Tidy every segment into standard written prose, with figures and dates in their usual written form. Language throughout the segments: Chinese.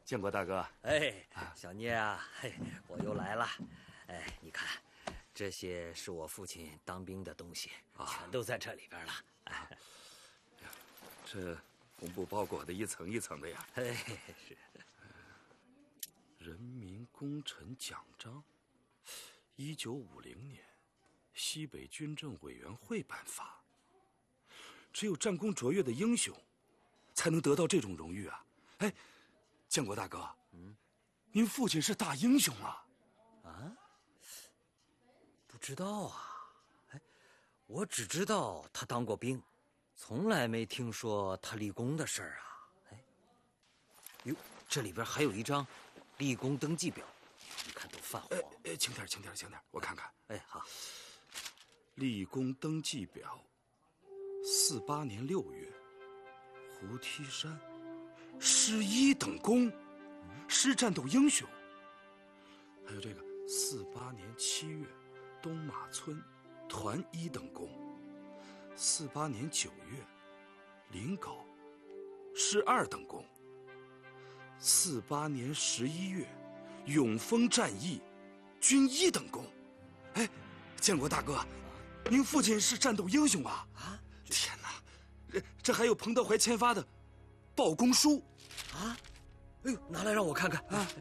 建国大哥。 哎，小聂啊，嘿，我又来了。哎，你看，这些是我父亲当兵的东西，全都在这里边了。哎， 这红布包裹的一层一层的呀。 嘿，是。 人民功臣奖章，1950年，西北军政委员会颁发。只有战功卓越的英雄，才能得到这种荣誉啊！哎，建国大哥，您父亲是大英雄啊！ 啊？不知道啊。哎，我只知道他当过兵，从来没听说他立功的事儿啊。哎，哟，这里边还有一张立功登记表，你看都泛黄。 轻点，我看看。 哎，好。 立功登记表，48年6月，胡梯山，师1等功，师战斗英雄。还有这个48年7月，东马村，团1等功。48年9月，临皋，师2等功。48年11月，永丰战役，军1等功。哎，建国大哥，您父亲是战斗英雄啊！啊，天哪，这还有彭德怀签发的报功书啊！哎呦，拿来让我看看啊！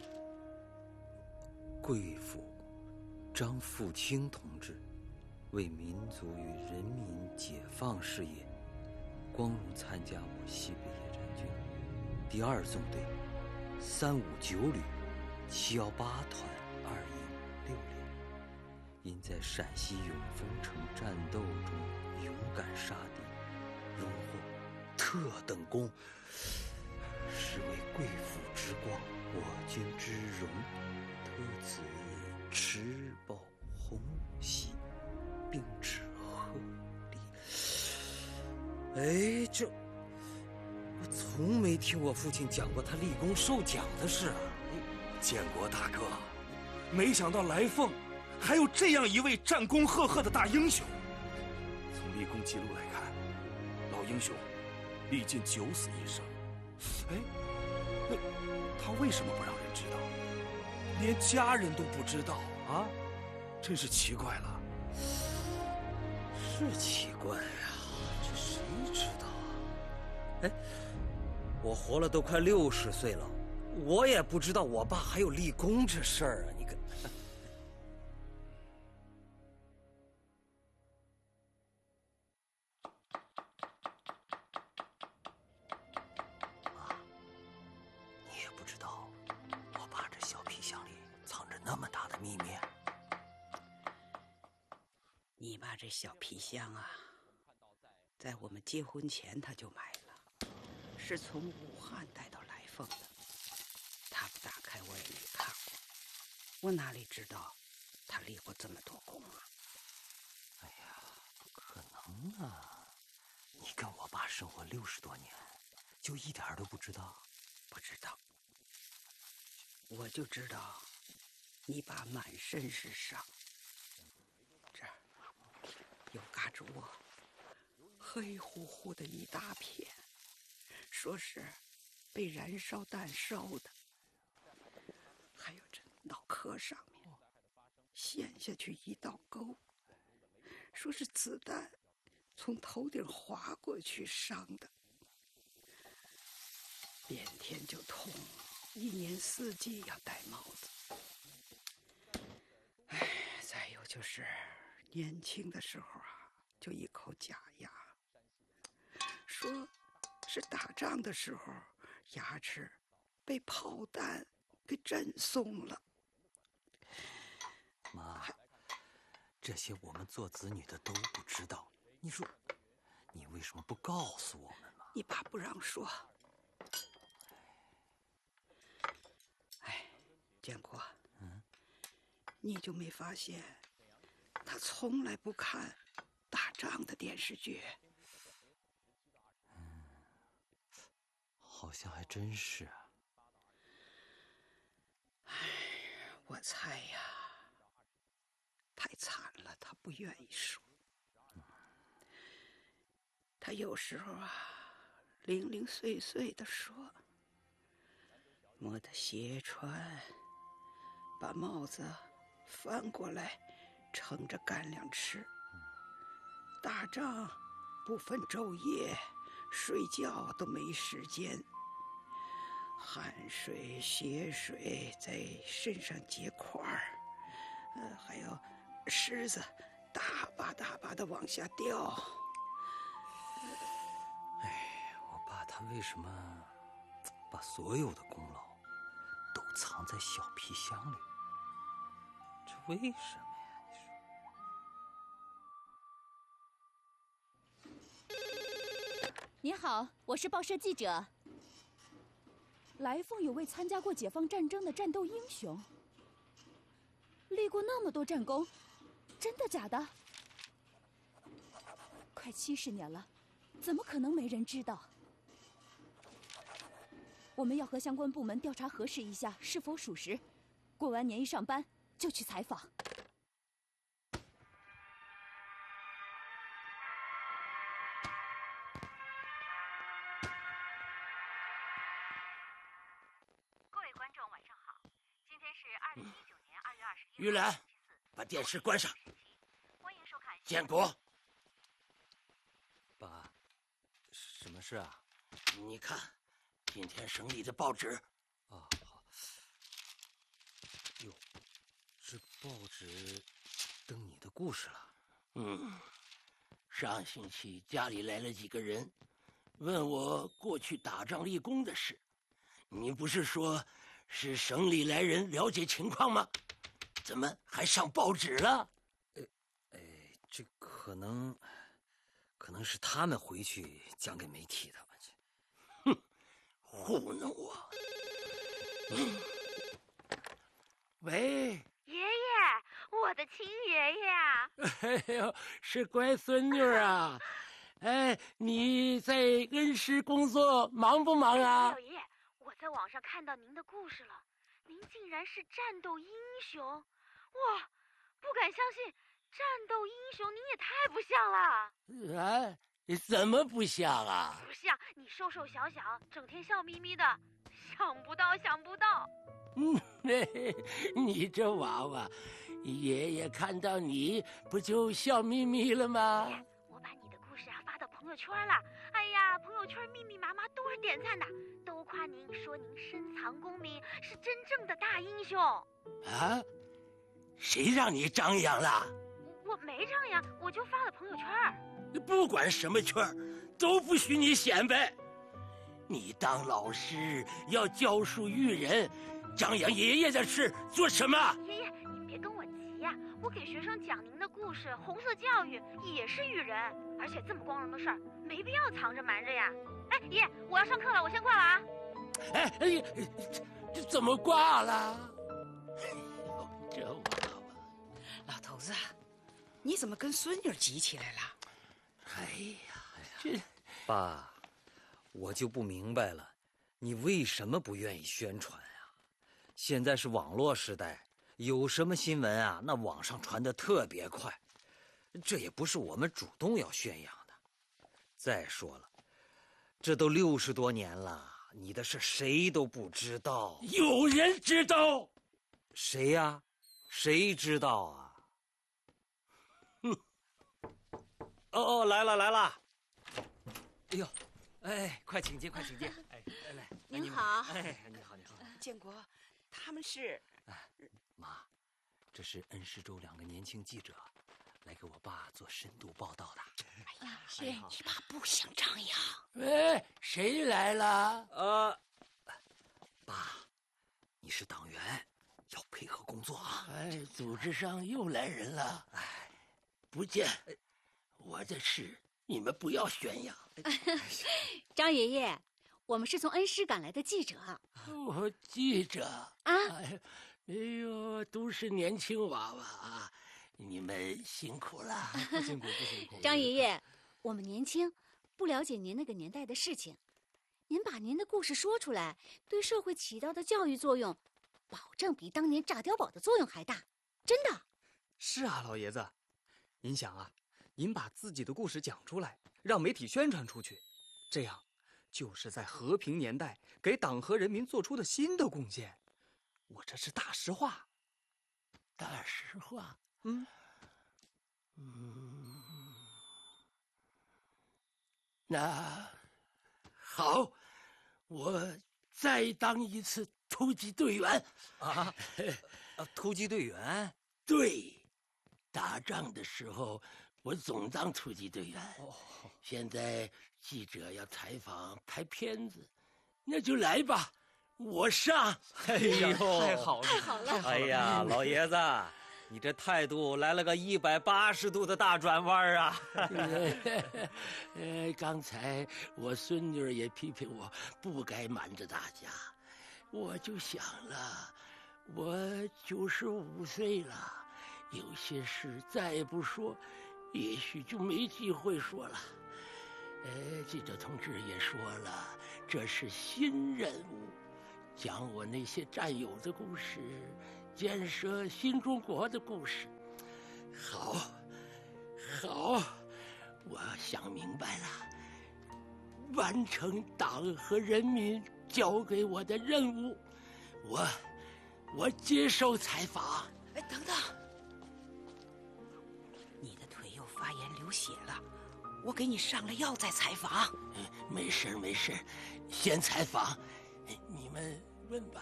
贵父张富清同志为民族与人民解放事业，光荣参加我西北野战军第2纵队359旅718团2营6连，因在陕西永丰城战斗中勇敢杀敌，荣获特等功，是为贵父之光，我军之荣，特此持报红喜，并致贺礼。哎，这我从没听我父亲讲过他立功受奖的事啊！ 建国大哥，没想到来凤还有这样一位战功赫赫的大英雄。从立功记录来看，老英雄历尽9死1生。哎，那他为什么不让人知道？连家人都不知道啊，真是奇怪了。 是奇怪呀，这谁知道啊？哎，我活了都快60岁了，我也不知道我爸还有立功这事儿啊！你看，啊，你也不知道我爸这小皮箱里藏着那么大的秘密。 你爸这小皮箱啊，在我们结婚前他就买了，是从武汉带到来凤的。他不打开我也没看过，我哪里知道他立过这么多功啊？ 哎呀，不可能啊！你跟我爸生活60多年，就一点都不知道？ 不知道，我就知道你爸满身是伤，这儿有嘎吱窝，黑乎乎的一大片，说是被燃烧弹烧的。还有这脑壳上面陷下去一道沟，说是子弹从头顶划过去伤的。变天就痛，1年4季要戴帽子。哎，再有就是年轻的时候啊，就一口假牙，说是打仗的时候牙齿被炮弹给震松了。 妈，这些我们做子女的都不知道，你说你为什么不告诉我们呢？ 你爸不让说。哎，建国，你就没发现他从来不看打仗的电视剧？ 好像还真是啊。 哎，我猜呀，太惨了，他不愿意说。他有时候啊，零零碎碎的说， 磨得斜穿，把帽子翻过来，盛着干粮吃。打仗不分昼夜，睡觉都没时间，汗水、血水在身上结块儿，还有虱子大把大把的往下掉。 我爸他为什么把所有的功劳都藏在小皮箱里？这为什么呀？ 你好，我是报社记者。来凤有位参加过解放战争的战斗英雄，立过那么多战功，真的假的？快70年了，怎么可能没人知道？我们要和相关部门调查核实一下是否属实。过完年一上班就去采访。 各位观众晚上好，今天是2019年2月21日。 玉兰，把电视关上。 欢迎收看。 建国， 爸，什么事啊？ 你看，今天省里的报纸。 啊，好。哟，这报纸登你的故事了。 上星期家里来了几个人，问我过去打仗立功的事。你不是说是省里来人了解情况吗？怎么还上报纸了？ 这可能是他们回去讲给媒体的吧？ 糊弄我！喂， 爷爷，我的亲爷爷啊！ 哎呦，是乖孙女啊！哎，你在恩施工作忙不忙啊？ 老爷爷，我在网上看到您的故事了，您竟然是战斗英雄！哇，不敢相信，战斗英雄您也太不像了！ 啊，怎么不像啊？ 不像，你瘦瘦小小，整天笑眯眯的，想不到，想不到。 你这娃娃，爷爷看到你不就笑眯眯了吗？ 我把你的故事发到朋友圈了，哎呀，朋友圈密密麻麻都是点赞的，都夸您，说您深藏功名，是真正的大英雄。 啊？谁让你张扬了？ 我没张扬，我就发了朋友圈。 不管什么圈都不许你显摆。你当老师要教书育人，张扬爷爷的事做什么？ 爷爷，你别跟我急呀，我给学生讲您的故事，红色教育也是育人，而且这么光荣的事儿，没必要藏着瞒着呀。哎，爷爷，我要上课了，我先挂了啊。 哎，这怎么挂了？哎呦，这娃娃！ 老头子，你怎么跟孙女急起来了？ 哎呀，这爸，我就不明白了，你为什么不愿意宣传啊？现在是网络时代，有什么新闻啊，那网上传得特别快，这也不是我们主动要宣扬的。再说了，这都60多年了，你的事谁都不知道。 有人知道？ 谁呀？谁知道啊？哦，来了！哎呦，哎，快请进，快请进！哎，来， 您好。 哎，你好。 建国，他们是…… 妈，这是恩施州2个年轻记者，来给我爸做深度报道的。 哎呀，你爸不想张扬。 喂，谁来了？ 爸，你是党员，要配合工作啊。 哎，组织上又来人了。哎，不见。我的事你们不要宣扬。 张爷爷，我们是从恩施赶来的记者。 我记者啊， 哎呦，都是年轻娃娃啊，你们辛苦了。 不辛苦。 张爷爷，我们年轻，不了解您那个年代的事情，您把您的故事说出来，对社会起到的教育作用，保证比当年炸碉堡的作用还大，真的。 是啊，老爷子，您想啊，您把自己的故事讲出来，让媒体宣传出去，这样就是在和平年代给党和人民做出的新的贡献，我这是大实话。 大实话。那好，我再当一次突击队员。 突击队员？ 对，打仗的时候我总当突击队员。现在记者要采访拍片子，那就来吧，我上。 哎呦，太好了， 太好了！ 哎呀，老爷子，你这态度来了个180度的大转弯啊！ 刚才我孙女也批评我不该瞒着大家，我就想了，我95岁了，有些事再不说，也许就没机会说了。记者同志也说了，这是新任务，讲我那些战友的故事，建设新中国的故事。好，我想明白了，完成党和人民交给我的任务，我接受采访。 哎，等等，你的腿又发炎流血了，我给你上了药再采访。 没事，先采访，你们问吧。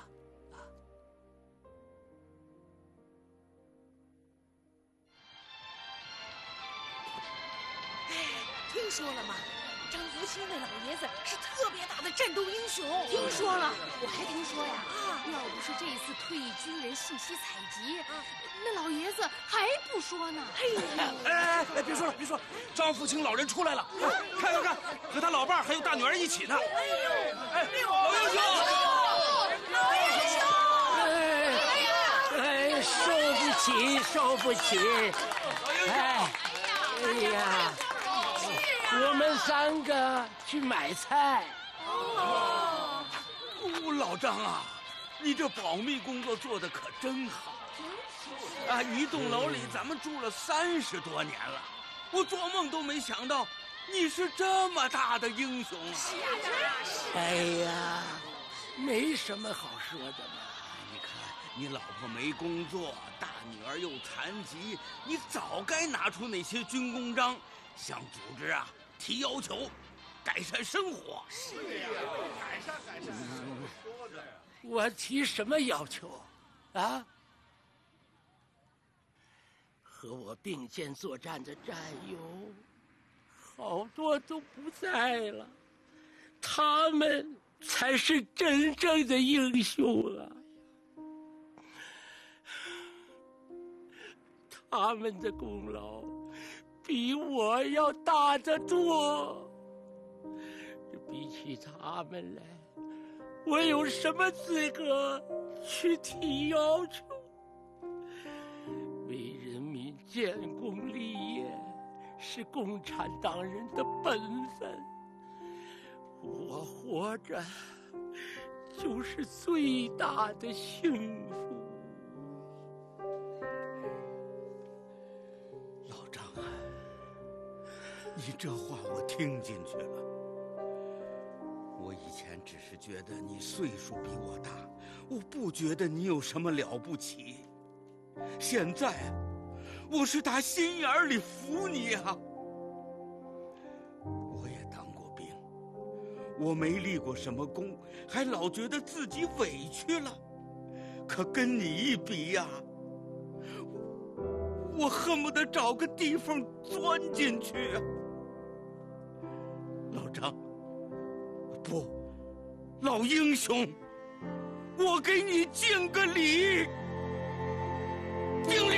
听说了吗？张福清那老爷子是特别大的战斗英雄。听说了，我还听说呀，要不是这次退役军人信息采集，那老爷子还不说呢。 哎，别说了，张福清老人出来了，看，和他老伴还有大女儿一起呢。老英雄， 受不起！哎呀！我们3个去买菜。 老张啊，你这保密工作做得可真好啊！一栋楼里咱们住了30多年了，我做梦都没想到你是这么大的英雄啊！ 哎呀，没什么好说的嘛。 你看，你老婆没工作，大女儿又残疾，你早该拿出那些军功章，向组织啊提要求，改善生活。是呀，改善。 我提什么要求啊？和我并肩作战的战友，好多都不在了，他们才是真正的英雄啊！他们的功劳比我要大得多。比起他们来，我有什么资格去提要求？为人民建功立业是共产党人的本分，我活着就是最大的幸福。 老张啊，你这话我听进去了。我以前只是觉得你岁数比我大，我不觉得你有什么了不起。现在我是打心眼里服你啊！我也当过兵，我没立过什么功，还老觉得自己委屈了。可跟你一比呀，我恨不得找个地方钻进去啊！老张，不，老英雄，我给你敬个礼，敬礼！